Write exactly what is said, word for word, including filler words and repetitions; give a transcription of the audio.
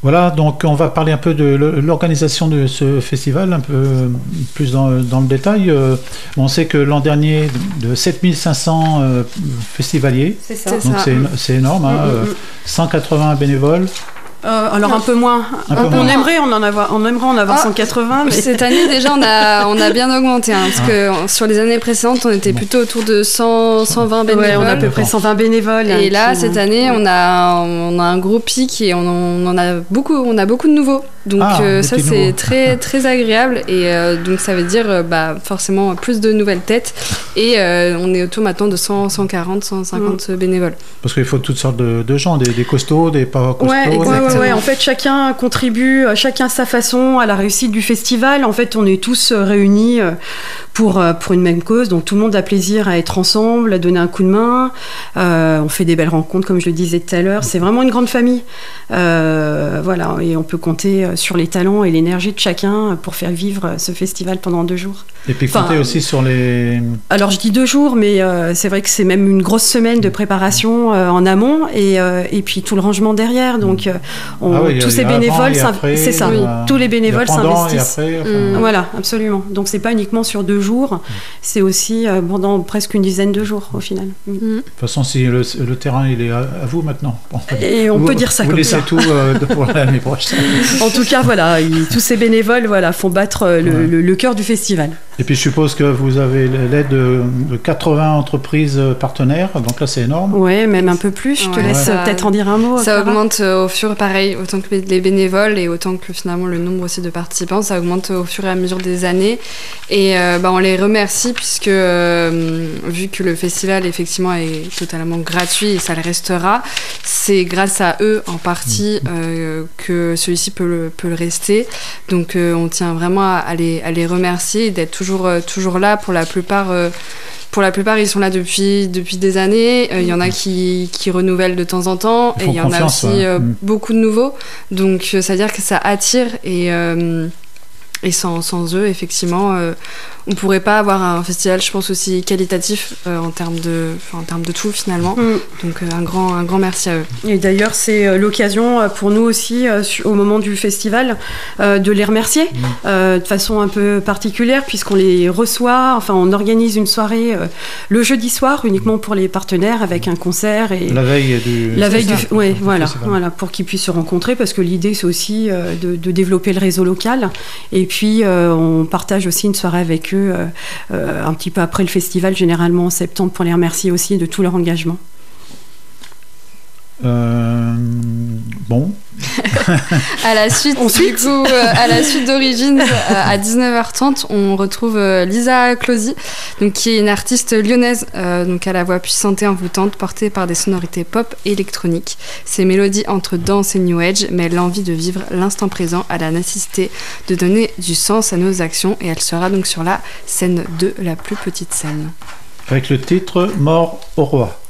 Voilà, donc on va parler un peu de l'organisation de ce festival, un peu plus dans, dans le détail. On sait que l'an dernier, de sept mille cinq cents euh, festivaliers, c'est ça. Donc c'est, c'est énorme, hein, mmh, mmh. cent quatre-vingts bénévoles. Euh, alors non. un peu moins. Un peu on, moins. Aimerait en en avoir, on aimerait en avoir ah, cent quatre-vingts. Mais... Cette année déjà on a, on a bien augmenté hein, parce ah. que sur les années précédentes on était bon. plutôt autour de cent, cent vingt bénévoles. Ouais, on a à peu près cent vingt bénévoles. Et là qui... cette année on a, on a un gros pic et on, on en a beaucoup, on a beaucoup de nouveaux. Donc ah, euh, ça c'est nouveaux. très très agréable et euh, donc ça veut dire euh, bah, forcément plus de nouvelles têtes et euh, on est autour maintenant de cent, cent quarante, cent cinquante mmh. bénévoles. Parce qu'il faut toutes sortes de, de gens, des, des costauds, des pas costauds. Ouais, ouais, ouais, ouais. En fait chacun contribue, chacun à sa façon à la réussite du festival. En fait on est tous réunis pour, pour une même cause, donc tout le monde a plaisir à être ensemble, à donner un coup de main. Euh, on fait des belles rencontres comme je le disais tout à l'heure. C'est vraiment une grande famille. Euh, voilà, et on peut compter sur les talents et l'énergie de chacun pour faire vivre ce festival pendant deux jours. Et puis compter enfin, aussi sur les... Alors je dis deux jours, mais euh, c'est vrai que c'est même une grosse semaine de préparation euh, en amont et, euh, et puis tout le rangement derrière. Donc euh, on, ah oui, tous ces bénévoles, après, c'est ça, oui, a, tous les bénévoles s'investissent. Après, enfin, mmh. Voilà, absolument. Donc c'est pas uniquement sur deux jours, mmh. c'est aussi euh, pendant presque une dizaine de jours au final. Mmh. De toute façon, si le, le terrain il est à, à vous maintenant. Bon, et on vous, peut dire ça vous comme laissez ça. tout euh, pour l'année prochaine. En tout cas, voilà, ils, tous ces bénévoles voilà, font battre le, ouais. le, le cœur du festival. Et puis je suppose que vous avez l'aide de, de quatre-vingts entreprises partenaires, donc là c'est énorme. Oui, même un peu plus. Je te ouais. laisse ça, peut-être en dire un mot. Ça Clara. Augmente au fur, pareil, autant que les bénévoles et autant que finalement le nombre aussi de participants, ça augmente au fur et à mesure des années. Et euh, bah, on les remercie puisque euh, vu que le festival effectivement est totalement gratuit et ça le restera, c'est grâce à eux en partie euh, que celui-ci peut le, peut le rester. Donc euh, on tient vraiment à, à, les, à les remercier et d'être toujours, euh, toujours là pour la plupart. Euh, Pour la plupart, ils sont là depuis, depuis des années. Il euh, y en a qui, qui renouvellent de temps en temps. Et il y en a aussi ouais. euh, mmh. beaucoup de nouveaux. Donc, euh, ça veut dire que ça attire. Et, euh, et sans, sans eux, effectivement, euh, on ne pourrait pas avoir un festival, je pense, aussi qualitatif euh, en, termes de, en termes de tout, finalement. Mmh. Donc, euh, un, grand, un grand merci à eux. Et d'ailleurs, c'est euh, l'occasion pour nous aussi, euh, au moment du festival, euh, de les remercier mmh. euh, de façon un peu particulière, puisqu'on les reçoit. Enfin, on organise une soirée euh, le jeudi soir, uniquement pour les partenaires, avec un concert. Et la veille du... La veille du... Oui, voilà, voilà, pour qu'ils puissent se rencontrer, parce que l'idée, c'est aussi euh, de, de développer le réseau local. Et puis, euh, on partage aussi une soirée avec eux Euh, euh, un petit peu après le festival, généralement en septembre, pour les remercier aussi de tout leur engagement. Euh, bon. à la suite, du coup, euh, à la suite d'Origines, euh, à dix-neuf heures trente, on retrouve euh, Lisa Closy, donc qui est une artiste lyonnaise, euh, donc à la voix puissante et envoûtante, portée par des sonorités pop et électroniques. Ses mélodies entre danse et new age mêlent l'envie de vivre l'instant présent à la nécessité de donner du sens à nos actions, et elle sera donc sur la scène de la plus petite scène. Avec le titre Mort au roi.